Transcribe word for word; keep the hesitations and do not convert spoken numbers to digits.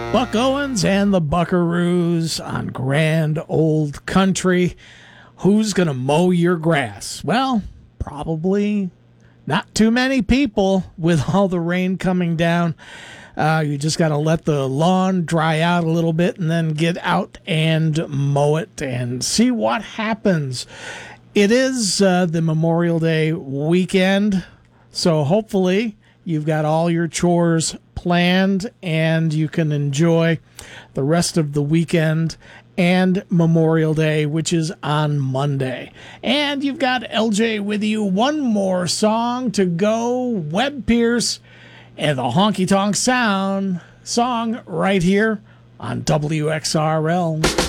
Buck Owens and the Buckaroos on Grand Old Country. Who's going to mow your grass? Well, probably not too many people with all the rain coming down. Uh, you just got to let the lawn dry out a little bit and then get out and mow it and see what happens. It is uh, the Memorial Day weekend, so hopefully you've got all your chores planned and you can enjoy the rest of the weekend and Memorial Day, which is on Monday. And you've got L J with you. One more song to go. Webb Pierce and the Honky Tonk Sound song right here on W X R L.